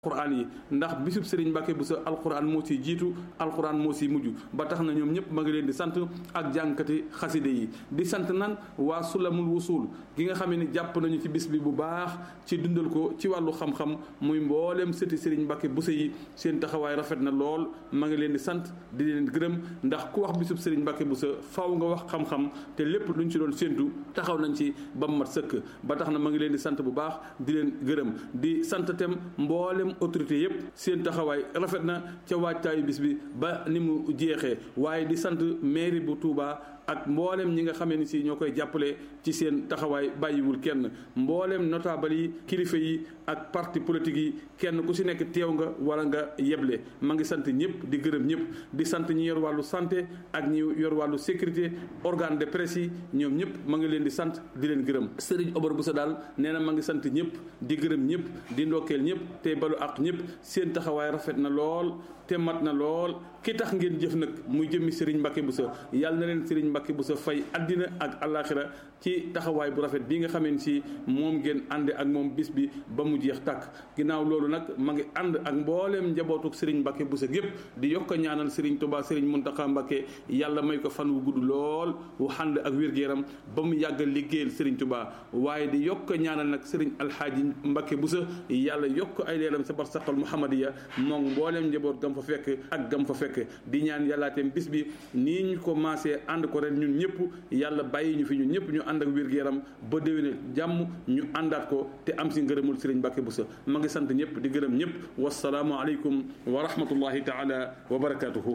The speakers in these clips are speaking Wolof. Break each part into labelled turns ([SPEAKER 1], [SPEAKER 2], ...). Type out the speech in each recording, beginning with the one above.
[SPEAKER 1] alquran yi ndax bisub Serigne Mbacke Bousso alquran moo ci jiitu alquran moo ci mujj ba tax na ñoom ñëpp ma ngi leen di sant ak jànkati xaside yi di sant nan waa Sulamul Wusul gi nga xam ne jàpp nañu ci bis bi bu baax ci dundal ko ci wàllu xam-xam muy mboolem sëti Serigne Mbacke Bousso yi seen taxawaay rafet na lool ma ngi leen di sant di leen gërëm ndax ku wax bisub Serigne Mbacke Bousso faw nga wax xam-xam te lépp luñ ci doon séentu taxaw nañ ci ba mu mat sëkk ba tax na ma ngi leen di sant bu baax di leen gërëm di sant tem mboolem autorité yëpp seen taxawaay rafet na ca waajtaayu bis bi ba ni mu jeexee waaye di sant mairie bu Touba ak mboolem ñi nga xamee ni si ñoo koy jàppale ci seen taxawaay bàyyiwul kenn mboolem notable yi kilifa yi ak parti politique yi kenn ku si nekk teew nga wala nga yeble ma ngi sant ñëpp di gërëm ñëpp di sant ñi yor wàllu santé ak ñi yor wàllu sécurité organe de presse yi ñoom ñëpp ma ngi leen di sant di leen gërëm Serigne Omar Bousso daal nee na ma ngi sant ñëpp di gërëm ñëpp di ndokkeel ñëpp te balu ak ñëpp seen taxawaay rafet na lool te mat na lool ki tax ngeen jëf nag muy jëmmi Serigne Mbacke Bousso yàlla na leen Serigne Mbacke Bousso fay àddina ak àllaaxira ci taxawaay bu rafet bi nga xamee si moom ngeen ànde ak moom bis bi ba mu jeex tàkk ginnaaw loolu nag ma ngi ànd ak mbooleem njabootuk Serigne Mbacke Bousso gépp di yokk a ñaanal Serigne Touba Serigne Mountakha Mbacke yàlla may ko fan wu gudd lool wu ànd ak wér-gu-yaram ba mu yàgg liggéeyal Serigne Touba waaye di yokk a ñaanal nag Serigne Alhaaji Mbacke Bousso yàlla yokk ay leeram sa barsaqal Muhammadiya moom mbooleem njaboot gam fa fekk ak gam fa fekk di ñaan yàllaateem bis bi nii ñu ko maasee ànd ko ren ñun ñëpp yàlla bàyyi ñu fi ñun ñëpp ñu ànd ak wér-gu-yaram ba déwéne jàmm ñu àndaat ko te am si ngërëmul Serigne Mbacke Bousso ma ngi sant ñëpp di gërëm ñëpp wasalaamu aleykum wa rahmatullahi taala wa barakatuhu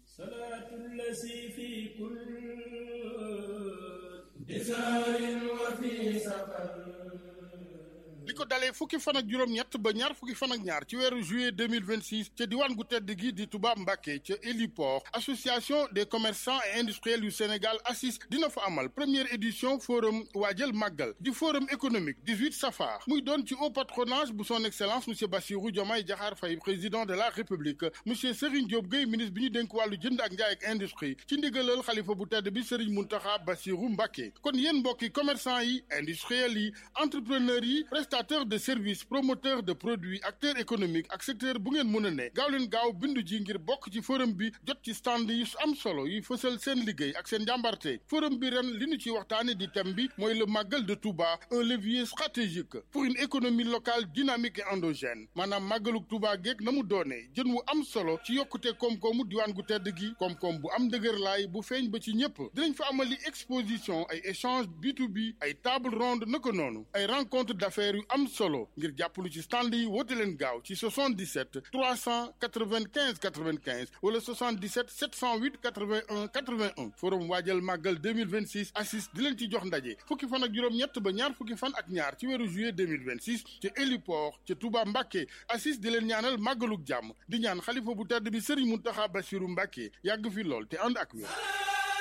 [SPEAKER 2] li ko dalee fukki fan ak juróom-ñett ba ñaar fukki fan ak ñaar ci weeru juillet 2026 ca diwaan gu tedd gi di Touba Mbacké ca héliport association des commerçants et industriels yu Sénégal ACIS dina fa amal première édition forum waajal màggal di forum économique 18 safar muy doon ci haut patronage bu son excellence monsieur Bassirou Diomaye Diakhar Faye président de la république monsieur Serigne Diop Gueye ministre bi ñu dénk wàllu jënd ak njaay ak industrie ci ndigalal xalifa bu tedd bi Serigne Mountakha Bassirou Mbacké kon yéen mbokki commerçant yi industriels yi entrepreneurs yi prestataire de services promoteur de produits acteur économique ak secteur bu ngeen mën a ne gaaw leen gaaw bindu ji ngir bokk ci forum bi jot ci stand yi am solo yi fësal seen liggéey ak seen njàmbarte forum bi ren li ñu ci waxtaane di thème bi mooy le màggal de Touba un levier stratégique pour une économie locale dynamique et endogène maanaam màggaluk Touba geeg na mu doonee jën wu am solo ci yokkute koom-koomu diwaan gu tedd gi koom-koom bu am dëgër laay bu feeñ ba ci ñëpp dinañ fa amali exposition ay échange B2B ay table ronde naka noonu ay rencontre d'affaires yu am solo ngir jàppalu ci stand yi woote leen gaaw ci 77 395 95 wala 77 708 81 81 forum waajal màggal 2026 ACIS di leen ci jox ndaje fukki fan ak juróom-ñett ba ñaar fukki fan ak ñaar ci weeru juillet 2026 ci héliport ca Touba Mbacké ACIS di leen ñaanal màggaluk jàmm di ñaan xalifa bu tedd bi Serigne Mountakha Bassirou Mbacké yàgg fi lool te ànd ak wér